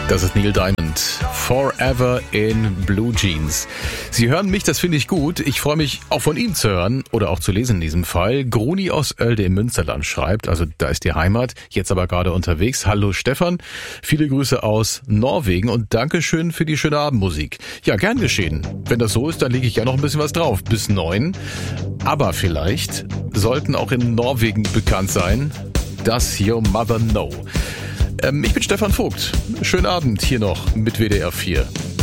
Das ist Neil Diamond. Forever in Blue Jeans. Sie hören mich, das finde ich gut. Ich freue mich, auch von Ihnen zu hören oder auch zu lesen in diesem Fall. Gruni aus Oelde im Münsterland schreibt, also da ist die Heimat, jetzt aber gerade unterwegs. Hallo Stefan, viele Grüße aus Norwegen und Dankeschön für die schöne Abendmusik. Ja, gern geschehen. Wenn das so ist, dann lege ich ja noch ein bisschen was drauf. Bis 9. Aber vielleicht sollten auch in Norwegen bekannt sein, das Your Mother Know. Ich bin Stefan Vogt. Schönen Abend hier noch mit WDR 4.